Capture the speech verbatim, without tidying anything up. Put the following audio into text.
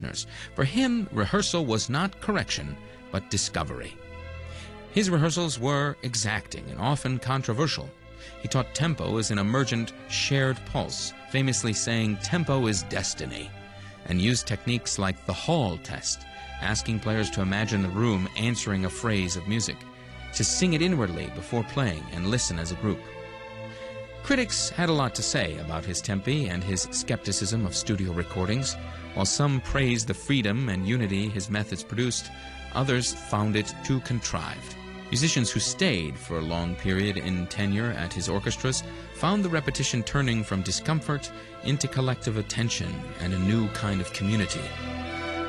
For him, rehearsal was not correction, but discovery. His rehearsals were exacting and often controversial. He taught tempo as an emergent, shared pulse, famously saying, "Tempo is destiny," and used techniques like the Hall test, asking players to imagine the room answering a phrase of music, to sing it inwardly before playing and listen as a group. Critics had a lot to say about his tempi and his skepticism of studio recordings. While some praised the freedom and unity his methods produced, others found it too contrived. Musicians who stayed for a long period in tenure at his orchestras found the repetition turning from discomfort into collective attention and a new kind of community.